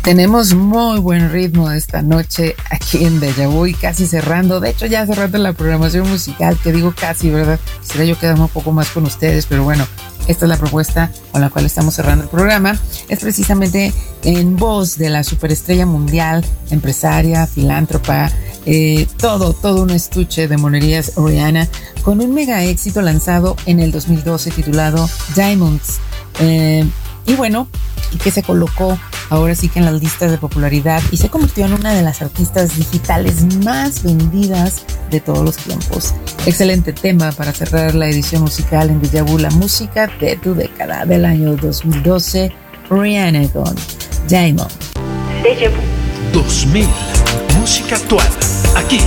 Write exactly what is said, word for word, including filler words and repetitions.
Tenemos muy buen ritmo esta noche aquí en Deja Vu y casi cerrando, de hecho ya cerrando la programación musical, que digo casi, ¿verdad? Quisiera yo quedarme un poco más con ustedes, pero bueno, esta es la propuesta con la cual estamos cerrando el programa. Es precisamente en voz de la superestrella mundial, empresaria, filántropa, eh, todo, todo un estuche de monerías, Rihanna, con un mega éxito lanzado en el dos mil doce titulado Diamonds. Eh, y bueno, y que se colocó ahora sí que en las listas de popularidad y se convirtió en una de las artistas digitales más vendidas de todos los tiempos. Excelente tema para cerrar la edición musical en Deja Vu, la música de tu década del año dos mil doce, Rihanna con Diamond. Deja Vu dos mil, música actual, aquí